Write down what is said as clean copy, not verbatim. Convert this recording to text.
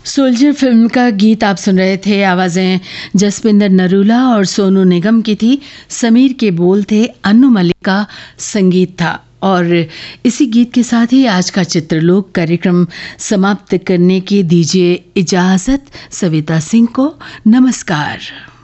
Soldier film का गीत आप सुन रहे थे। आवाज़ें जसपिंदर नरूला और सोनू निगम की थी। समीर के बोल थे, अन्नू मलिक का संगीत था। और इसी गीत के साथ ही आज का चित्रलोक कार्यक्रम समाप्त करने की दीजिए इजाज़त। सविता सिंह को नमस्कार।